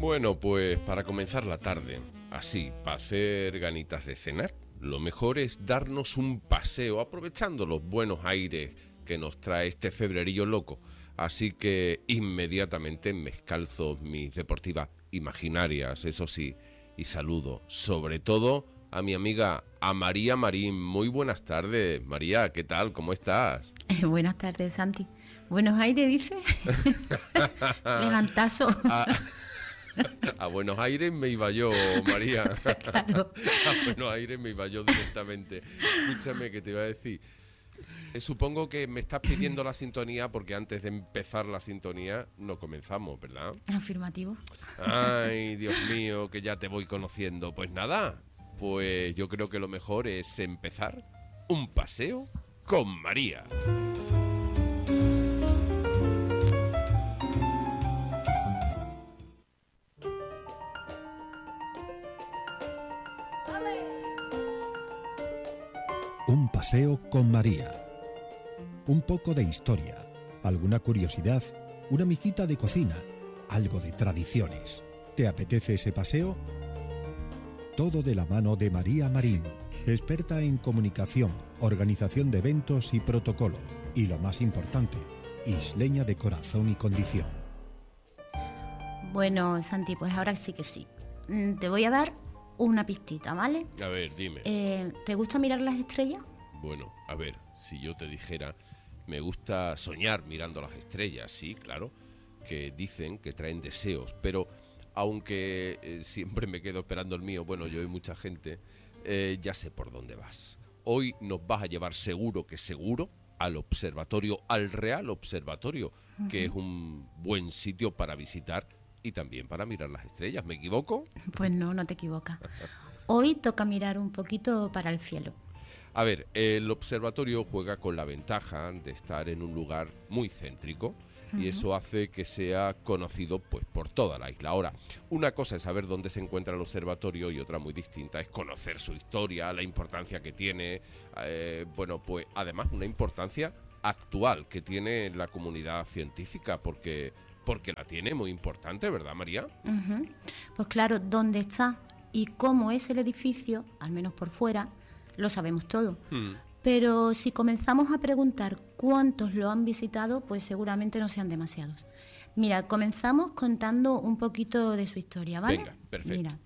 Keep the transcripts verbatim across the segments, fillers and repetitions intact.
Bueno, pues para comenzar la tarde, así, para hacer ganitas de cenar, lo mejor es darnos un paseo aprovechando los buenos aires que nos trae este febrerillo loco. Así que inmediatamente me calzo mis deportivas imaginarias, eso sí, y saludo sobre todo a mi amiga, a María Marín. Muy buenas tardes, María, ¿qué tal? ¿Cómo estás? Eh, buenas tardes, Santi. Buenos Aires, dice. Levantazo. A, a Buenos Aires me iba yo, María. Claro. A Buenos Aires me iba yo directamente. Escúchame, que te iba a decir. Eh, supongo que me estás pidiendo la sintonía porque antes de empezar la sintonía no comenzamos, ¿verdad? Afirmativo. Ay, Dios mío, que ya te voy conociendo. Pues nada, pues yo creo que lo mejor es empezar un paseo con María. Un paseo con María. Un poco de historia, alguna curiosidad, una mijita de cocina, algo de tradiciones. ¿Te apetece ese paseo? Todo de la mano de María Marín, experta en comunicación, organización de eventos y protocolo. Y lo más importante, isleña de corazón y condición. Bueno, Santi, pues ahora sí que sí. Mm, Te voy a dar una pistita, ¿vale? A ver, dime. Eh, ¿Te gusta mirar las estrellas? Bueno, a ver, si yo te dijera, me gusta soñar mirando las estrellas, sí, claro, que dicen que traen deseos, pero aunque eh, siempre me quedo esperando el mío, bueno, yo y mucha gente, eh, ya sé por dónde vas. Hoy nos vas a llevar seguro que seguro al observatorio, al Real Observatorio, uh-huh. que es un buen sitio para visitar y también para mirar las estrellas. ¿Me equivoco? Pues no, no te equivocas. Hoy toca mirar un poquito para el cielo. A ver, el observatorio juega con la ventaja de estar en un lugar muy céntrico uh-huh. y eso hace que sea conocido pues por toda la isla. Ahora, una cosa es saber dónde se encuentra el observatorio y otra muy distinta es conocer su historia, la importancia que tiene, eh, bueno, pues además una importancia actual que tiene la comunidad científica porque, porque la tiene muy importante, ¿verdad, María? Uh-huh. Pues claro, dónde está y cómo es el edificio, al menos por fuera, lo sabemos todo. Hmm. Pero si comenzamos a preguntar cuántos lo han visitado, pues seguramente no sean demasiados. Mira, comenzamos contando un poquito de su historia, ¿vale? Venga, perfecto. Mira,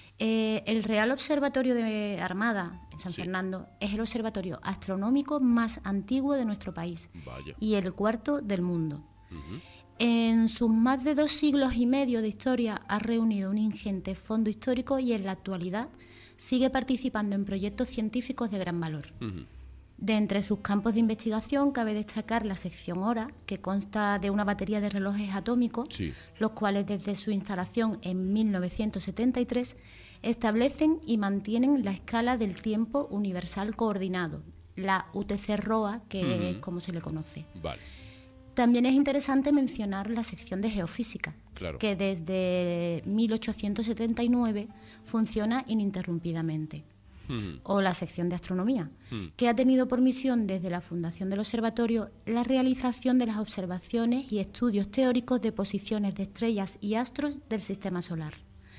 eh, el Real Observatorio de Armada, en San sí. Fernando, es el observatorio astronómico más antiguo de nuestro país. Vaya. Y el cuarto del mundo. Uh-huh. En sus más de dos siglos y medio de historia ha reunido un ingente fondo histórico y en la actualidad sigue participando en proyectos científicos de gran valor. Uh-huh. De entre sus campos de investigación cabe destacar la sección Hora, que consta de una batería de relojes atómicos, sí. los cuales desde su instalación en mil novecientos setenta y tres establecen y mantienen la escala del tiempo universal coordinado, la U T C R O A, que uh-huh. es como se le conoce. Vale. También es interesante mencionar la sección de Geofísica, claro. que desde mil ochocientos setenta y nueve funciona ininterrumpidamente. Hmm. O la sección de Astronomía, hmm. que ha tenido por misión desde la fundación del observatorio la realización de las observaciones y estudios teóricos de posiciones de estrellas y astros del sistema solar.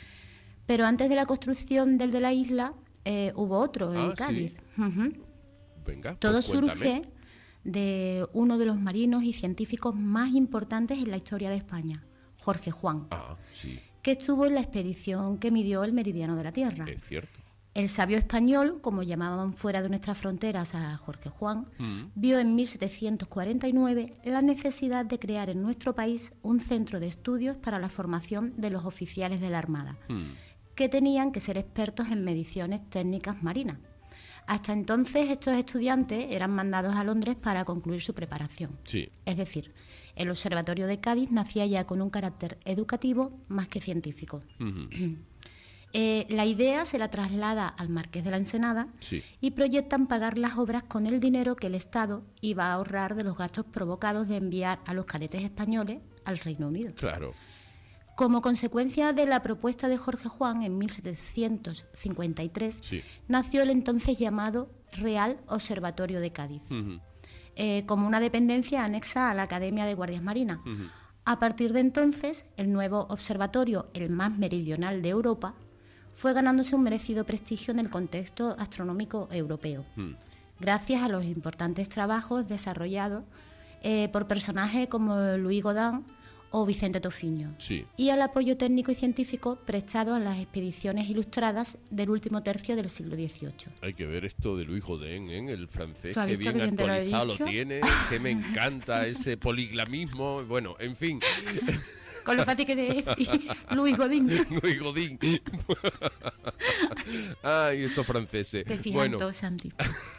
Pero antes de la construcción del de la isla eh, hubo otro en ah, Cádiz. ¿sí? Uh-huh. Venga, Todo pues surge de uno de los marinos y científicos más importantes en la historia de España, Jorge Juan, ah, sí. que estuvo en la expedición que midió el meridiano de la Tierra. Es cierto. El sabio español, como llamaban fuera de nuestras fronteras a Jorge Juan, mm. vio en mil setecientos cuarenta y nueve la necesidad de crear en nuestro país un centro de estudios para la formación de los oficiales de la Armada, mm. que tenían que ser expertos en mediciones técnicas marinas. Hasta entonces estos estudiantes eran mandados a Londres para concluir su preparación. Sí. Es decir, el Observatorio de Cádiz nacía ya con un carácter educativo más que científico. Uh-huh. eh, la idea se la traslada al Marqués de la Ensenada sí. y proyectan pagar las obras con el dinero que el Estado iba a ahorrar de los gastos provocados de enviar a los cadetes españoles al Reino Unido. Claro. Como consecuencia de la propuesta de Jorge Juan, en mil setecientos cincuenta y tres, sí. nació el entonces llamado Real Observatorio de Cádiz, uh-huh. eh, como una dependencia anexa a la Academia de Guardias Marinas, uh-huh. A partir de entonces, el nuevo observatorio, el más meridional de Europa, fue ganándose un merecido prestigio en el contexto astronómico europeo, mm. gracias a los importantes trabajos desarrollados eh, por personajes como Louis Gaudin o Vicente Tofiño, sí. y al apoyo técnico y científico prestado a las expediciones ilustradas del último tercio del siglo dieciocho. Hay que ver esto de Louis Gaudin, ¿eh? El francés, que bien, bien actualizado lo, lo tiene, que me encanta ese poliglamismo, bueno, en fin... Con lo fácil que es Louis Gaudin. Louis Gaudin. Ay, estos franceses. Te fijas bueno. todo, Santi.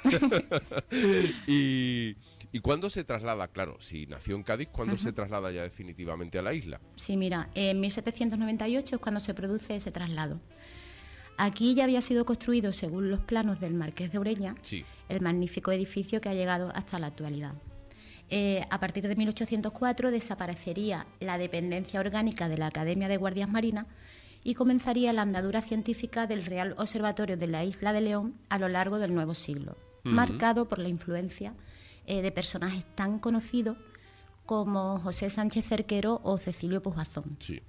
y, ¿Y cuándo se traslada? Claro, si nació en Cádiz, ¿cuándo uh-huh. se traslada ya definitivamente a la isla? Sí, mira, en mil setecientos noventa y ocho es cuando se produce ese traslado. Aquí ya había sido construido, según los planos del Marqués de Ureña, sí. el magnífico edificio que ha llegado hasta la actualidad. Eh, a partir de mil ochocientos cuatro desaparecería la dependencia orgánica de la Academia de Guardias Marinas y comenzaría la andadura científica del Real Observatorio de la Isla de León a lo largo del nuevo siglo, uh-huh. marcado por la influencia eh, de personajes tan conocidos como José Sánchez Cerquero o Cecilio Pujazón. Sí.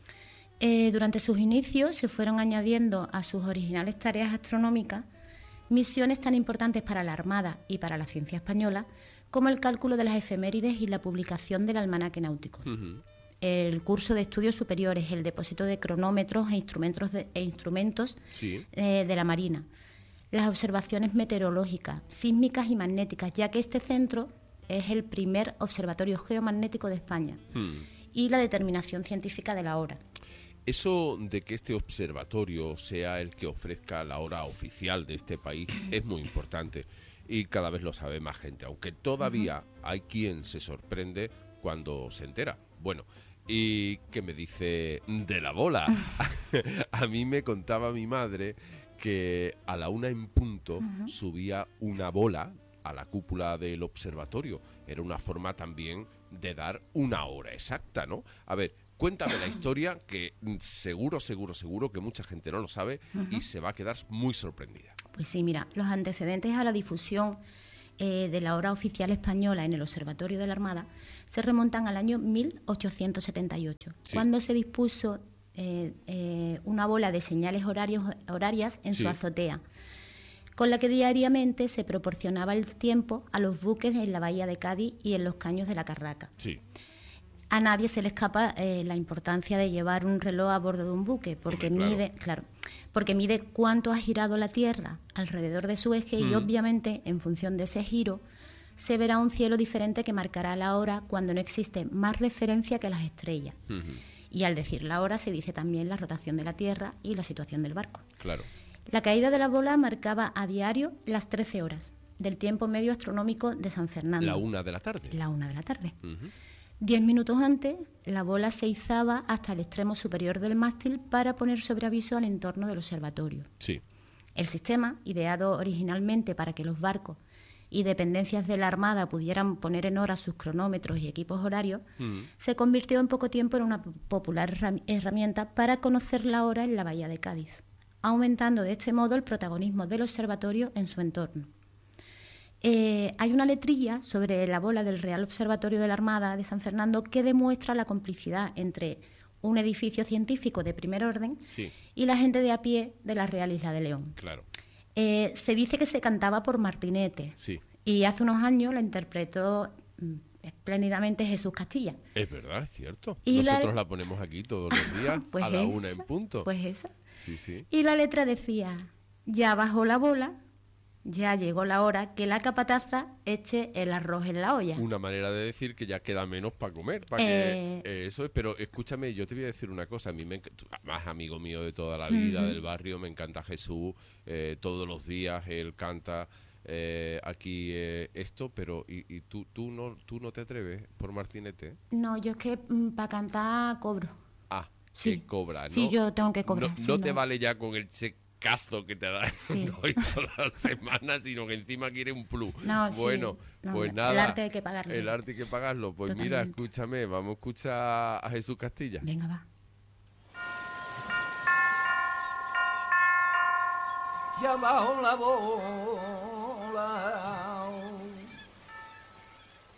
Eh, durante sus inicios se fueron añadiendo a sus originales tareas astronómicas misiones tan importantes para la Armada y para la ciencia española como el cálculo de las efemérides y la publicación del almanaque náutico, uh-huh. el curso de estudios superiores, el depósito de cronómetros e instrumentos de, e instrumentos sí. eh, de la Marina, las observaciones meteorológicas, sísmicas y magnéticas, ya que este centro es el primer observatorio geomagnético de España, uh-huh. y la determinación científica de la hora. Eso de que este observatorio sea el que ofrezca la hora oficial de este país es muy importante. Y cada vez lo sabe más gente, aunque todavía uh-huh. hay quien se sorprende cuando se entera. Bueno, ¿y qué me dice de la bola? A mí me contaba mi madre que a la una en punto uh-huh. subía una bola a la cúpula del observatorio. Era una forma también de dar una hora exacta, ¿no? A ver, cuéntame la historia, que seguro, seguro, seguro que mucha gente no lo sabe uh-huh. y se va a quedar muy sorprendida. Pues sí, mira, los antecedentes a la difusión eh, de la hora oficial española en el Observatorio de la Armada se remontan al año mil ochocientos setenta y ocho, sí. cuando se dispuso eh, eh, una bola de señales horarios, horarias en sí. su azotea, con la que diariamente se proporcionaba el tiempo a los buques en la bahía de Cádiz y en los caños de la Carraca. Sí. A nadie se le escapa eh, la importancia de llevar un reloj a bordo de un buque, porque Hombre, claro. mide, claro, porque mide cuánto ha girado la Tierra alrededor de su eje mm. y obviamente en función de ese giro se verá un cielo diferente que marcará la hora cuando no existe más referencia que las estrellas. Mm-hmm. Y al decir la hora se dice también la rotación de la Tierra y la situación del barco. Claro. La caída de la bola marcaba a diario las trece horas del tiempo medio astronómico de San Fernando. La una de la tarde. La una de la tarde. Mm-hmm. Diez minutos antes, la bola se izaba hasta el extremo superior del mástil para poner sobre aviso al entorno del observatorio. Sí. El sistema, ideado originalmente para que los barcos y dependencias de la Armada pudieran poner en hora sus cronómetros y equipos horarios, mm. se convirtió en poco tiempo en una popular herramienta para conocer la hora en la bahía de Cádiz, aumentando de este modo el protagonismo del observatorio en su entorno. Eh, hay una letrilla sobre la bola del Real Observatorio de la Armada de San Fernando que demuestra la complicidad entre un edificio científico de primer orden sí. y la gente de a pie de la Real Isla de León. Claro. Eh, se dice que se cantaba por Martinete sí. y hace unos años la interpretó mm, espléndidamente Jesús Castilla. Es verdad, es cierto. Y Nosotros la... la ponemos aquí todos los días pues a la esa, una en punto. Pues esa. Sí, sí. Y la letra decía, ya bajó la bola, ya llegó la hora que la capataza eche el arroz en la olla. Una manera de decir que ya queda menos para comer, para eh... que eh, eso es. Pero escúchame, yo te voy a decir una cosa. A mí me más amigo mío de toda la vida, uh-huh. del barrio, me encanta Jesús. Eh, todos los días él canta eh, aquí eh, esto, pero y, y tú tú no tú no te atreves por Martinete. No, yo es que mm, para cantar cobro. Ah, sí, que cobra, ¿no? Sí, yo tengo que cobrar. No, sí, no no te vale ya con el cheque cazo que te da sí. no todas las semanas, sino que encima quiere un plus. No, bueno, sí. no, pues nada. El arte hay que pagarlo. El arte hay que pagarlo. Pues Totalmente. Mira, escúchame, vamos a escuchar a Jesús Castilla. Venga, va. Ya bajo la bola